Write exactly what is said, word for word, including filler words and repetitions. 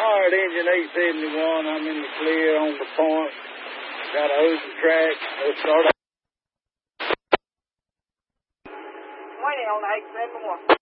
All right, engine eight seventy-one. I'm in the clear on the point. Got a open track. Let's start. twenty on the eight seventy-one.